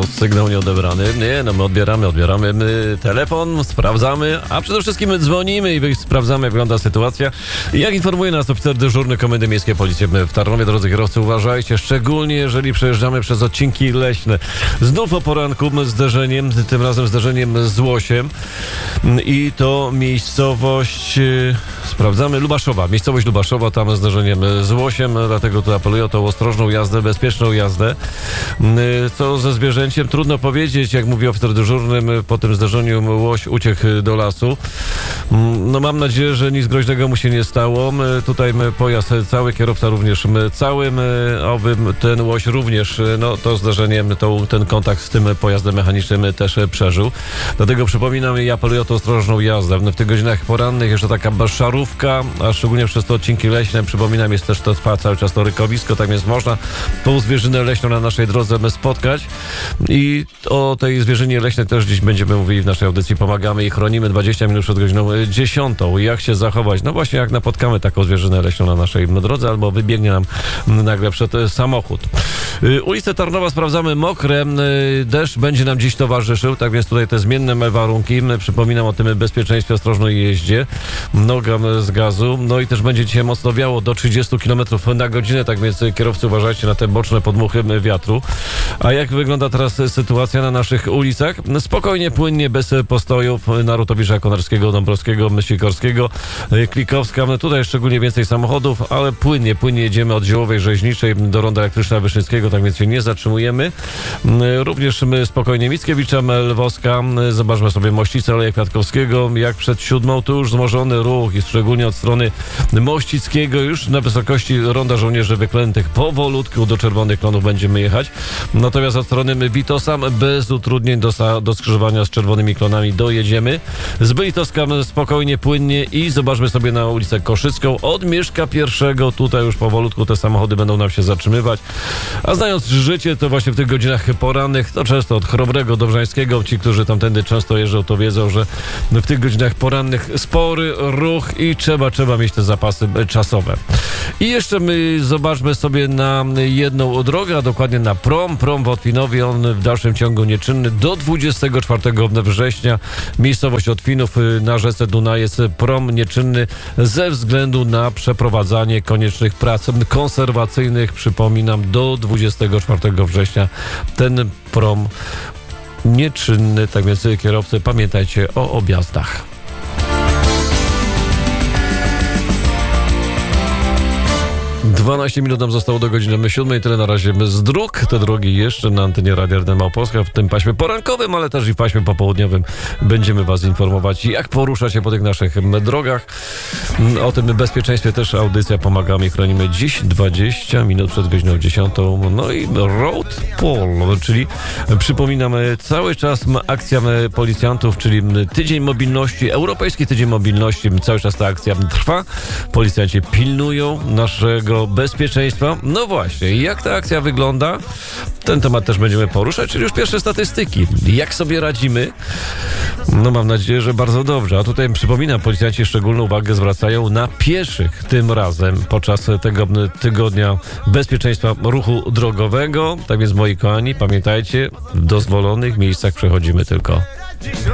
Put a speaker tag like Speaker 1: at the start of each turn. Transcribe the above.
Speaker 1: sygnał nieodebrany. Nie, no my odbieramy telefon, sprawdzamy, a przede wszystkim dzwonimy i sprawdzamy, jak wygląda sytuacja. Jak informuje nas oficer dyżurny Komendy Miejskiej Policji w Tarnowie, drodzy kierowcy, uważajcie, szczególnie jeżeli przejeżdżamy przez odcinki leśne. Znów o poranku zderzeniem, tym razem zderzeniem z łosiem i to miejscowość, sprawdzamy, Lubaszowa, miejscowość Lubaszowa, tam zderzeniem z łosiem, dlatego tu apeluję o tą ostrożną jazdę, bezpieczną jazdę. Co ze zwierzęciem? Trudno powiedzieć, jak mówi oficer dyżurny, po tym zderzeniu łoś uciekł do lasu. No mam nadzieję, że nic groźnego mu się nie stało. Tutaj pojazd cały, kierowca również całym, ten łoś również, no to zderzenie, ten kontakt z tym pojazdem mechanicznym też przeżył. Dlatego przypominam i apeluję o tą ostrożną jazdę. W tych godzinach porannych jeszcze taka szarówka, a szczególnie przez te odcinki leśne, przypominam, jest też to trwa cały czas to rykowisko, tak więc można tą zwierzynę leśną na naszej drodze spotkać i o tej zwierzynie leśnej też dziś będziemy mówili w naszej audycji. Pomagamy i chronimy 20 minut przed godziną 10. Jak się zachować? No właśnie, jak napotkamy taką zwierzynę leśną na naszej drodze albo wybiegnie nam nagle przed samochód. Ulicę Tarnowa sprawdzamy mokre. Deszcz będzie nam dziś towarzyszył, tak więc tutaj te zmienne warunki. Przypominam o tym bezpieczeństwie, ostrożnej jeździe, nogam z gazu. No i też będzie dzisiaj mocno wiało do 30 km na godzinę, tak więc kierowcy uważajcie na te boczne podmuchy wiatru. A jak wygląda teraz sytuacja na naszych ulicach? Spokojnie, płynnie, bez postojów na Rutowisza Konarskiego, Dąbrowskiego, Sikorskiego, Klikowska. Tutaj szczególnie więcej samochodów, ale płynnie jedziemy od Ziołowej Rzeźniczej do Ronda Elektryczna Wyszyńskiego, tak więc się nie zatrzymujemy. Również spokojnie Mickiewicza, Lwowska. Zobaczmy sobie Mościce, Aleja Kwiatkowskiego. Jak przed 7 tu już wzmożony ruch i szczególnie od strony Mościckiego już na wysokości Ronda Żołnierzy Wyklętych powolutku do Czerwonych Klonów będziemy jechać. Natomiast od strony Witosa bez utrudnień do skrzyżowania z Czerwonymi Klonami dojedziemy. Z Bytowska spokojnie, płynnie i zobaczmy sobie na ulicę Koszycką. Od Mieszka I tutaj już powolutku te samochody będą nam się zatrzymywać. A znając życie, to właśnie w tych godzinach porannych, to często od Chrobrego do Wrzańskiego, ci, którzy tamtędy często jeżdżą, to wiedzą, że w tych godzinach porannych spory ruch i trzeba mieć te zapasy czasowe. I jeszcze my zobaczmy sobie na jedną drogę, a dokładnie na prom w Otwinowie, on w dalszym ciągu nieczynny do 24 września. Miejscowość Otwinów na rzece Dunajec, prom nieczynny ze względu na przeprowadzanie koniecznych prac konserwacyjnych. Przypominam, do 24 września ten prom nieczynny, tak więc kierowcy, pamiętajcie o objazdach. 12 minut nam zostało do godziny 7. Tyle na razie z dróg. Te drogi jeszcze na antenie Radia RDM Małopolska w tym paśmie porankowym, ale też i w paśmie popołudniowym będziemy was informować, jak poruszać się po tych naszych drogach. O tym bezpieczeństwie też audycja Pomagamy i Chronimy dziś 20 minut przed godziną 10. No i Road Paul, czyli przypominam cały czas akcja policjantów, czyli Tydzień Mobilności, Europejski Tydzień Mobilności. Cały czas ta akcja trwa. Policjanci pilnują naszego bezpieczeństwa. No właśnie, jak ta akcja wygląda? Ten temat też będziemy poruszać, czyli już pierwsze statystyki. Jak sobie radzimy? No mam nadzieję, że bardzo dobrze. A tutaj przypominam, policjanci szczególną uwagę zwracają na pieszych tym razem podczas tego tygodnia bezpieczeństwa ruchu drogowego. Tak więc moi kochani, pamiętajcie, w dozwolonych miejscach przechodzimy tylko.